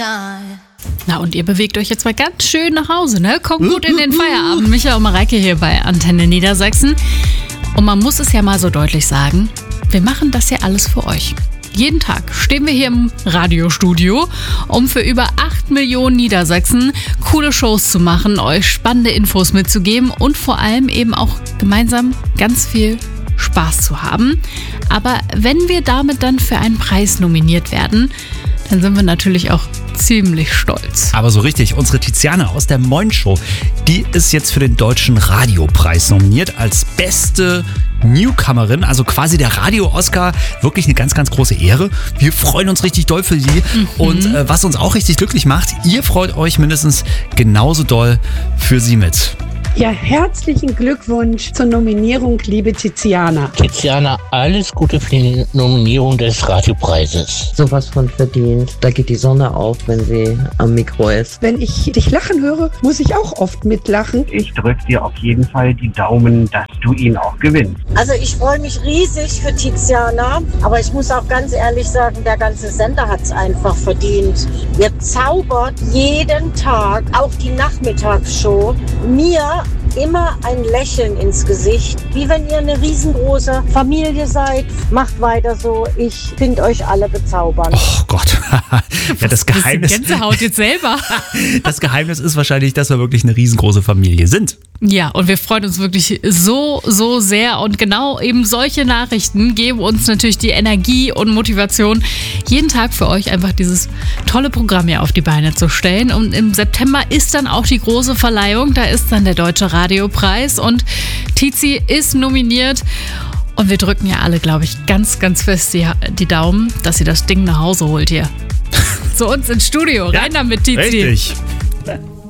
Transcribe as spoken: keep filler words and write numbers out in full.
Na, und ihr bewegt euch jetzt mal ganz schön nach Hause, ne? Kommt gut in den Feierabend. Micha und Mareike hier bei Antenne Niedersachsen. Und man muss es ja mal so deutlich sagen, wir machen das ja alles für euch. Jeden Tag stehen wir hier im Radiostudio, um für über acht Millionen Niedersachsen coole Shows zu machen, euch spannende Infos mitzugeben und vor allem eben auch gemeinsam ganz viel Spaß zu haben. Aber wenn wir damit dann für einen Preis nominiert werden, dann sind wir natürlich auch ziemlich stolz. Aber so richtig, unsere Tiziana aus der Moin Show, die ist jetzt für den Deutschen Radiopreis nominiert als beste Newcomerin, also quasi der Radio-Oscar. Wirklich eine ganz, ganz große Ehre. Wir freuen uns richtig doll für sie. Mhm. Und äh, was uns auch richtig glücklich macht, ihr freut euch mindestens genauso doll für sie mit. Ja, herzlichen Glückwunsch zur Nominierung, liebe Tiziana. Tiziana, alles Gute für die Nominierung des Radiopreises. Sowas von verdient. Da geht die Sonne auf, wenn sie am Mikro ist. Wenn ich dich lachen höre, muss ich auch oft mitlachen. Ich drücke dir auf jeden Fall die Daumen, dass du ihn auch gewinnst. Also ich freue mich riesig für Tiziana, aber ich muss auch ganz ehrlich sagen, der ganze Sender hat es einfach verdient. Ihr zaubert jeden Tag, auch die Nachmittagsshow, mir immer ein Lächeln ins Gesicht, wie wenn ihr eine riesengroße Familie seid. Macht weiter so, ich finde euch alle bezaubernd. Oh Gott, ja, das Geheimnis. Gänsehaut jetzt selber. Das Geheimnis ist wahrscheinlich, dass wir wirklich eine riesengroße Familie sind. Ja, und wir freuen uns wirklich so, so sehr. Und genau eben solche Nachrichten geben uns natürlich die Energie und Motivation, jeden Tag für euch einfach dieses tolle Programm hier auf die Beine zu stellen. Und im September ist dann auch die große Verleihung. Da ist dann der Deutsche Radiopreis und Tizi ist nominiert. Und wir drücken ja alle, glaube ich, ganz, ganz fest die, die Daumen, dass sie das Ding nach Hause holt hier. Zu uns ins Studio. Rein Ja, damit, Tizi. Richtig.